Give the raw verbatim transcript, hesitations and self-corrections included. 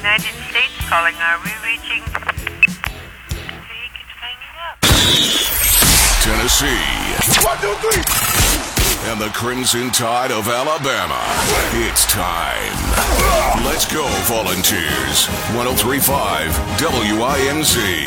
United States calling. Are we reaching? He keeps hanging up. Tennessee. One, two, three. And the Crimson Tide of Alabama. It's time. Let's go, Volunteers. one oh three point five W I N Z.